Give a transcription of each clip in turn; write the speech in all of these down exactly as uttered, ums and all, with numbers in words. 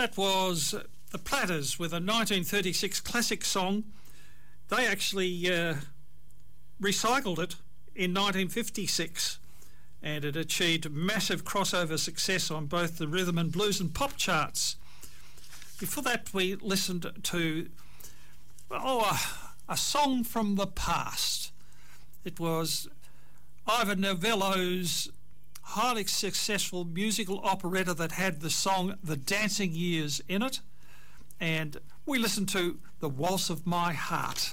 That was the Platters with a nineteen thirty-six classic song. They actually uh, recycled it in nineteen fifty-six, and it achieved massive crossover success on both the rhythm and blues and pop charts. Before that, we listened to oh, a, a song from the past. It was Ivor Novello's highly successful musical operetta that had the song The Dancing Years in it, and we listened to The Waltz of My Heart.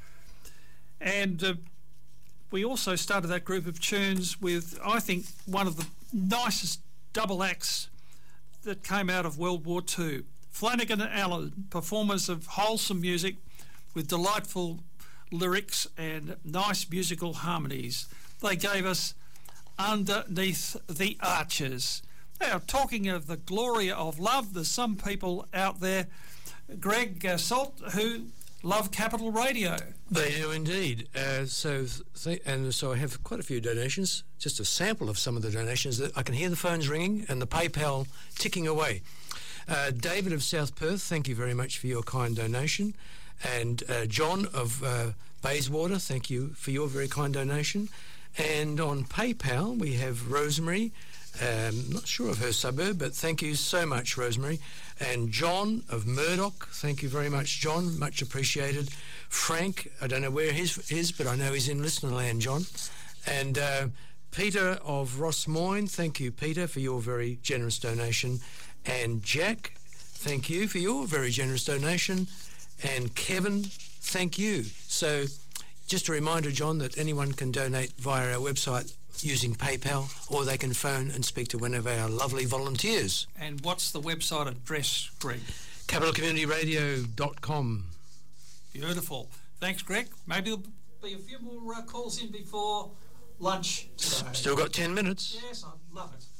And uh, we also started that group of tunes with, I think, one of the nicest double acts that came out of World War Two. Flanagan and Allen, performers of wholesome music with delightful lyrics and nice musical harmonies. They gave us Underneath the Arches. Now, talking of the glory of love, there's some people out there, Greg uh, Salt, who love Capital Radio. They do indeed. Uh, so, th- and so I have quite a few donations. Just a sample of some of the donations. That I can hear the phones ringing and the PayPal ticking away. Uh, David of South Perth, thank you very much for your kind donation. And uh, John of uh, Bayswater, thank you for your very kind donation. And on PayPal, we have Rosemary. Um, not sure of her suburb, but thank you so much, Rosemary. And John of Murdoch, thank you very much, John, much appreciated. Frank, I don't know where his is, but I know he's in listener land, John. And uh, Peter of Rossmoyne, thank you, Peter, for your very generous donation. And Jack, thank you for your very generous donation. And Kevin, thank you. So just a reminder, John, that anyone can donate via our website using PayPal, or they can phone and speak to one of our lovely volunteers. And what's the website address, Greg? capital community radio dot com. Beautiful. Thanks, Greg. Maybe there'll be a few more uh, calls in before lunch today. Still got ten minutes. Yes, I love it.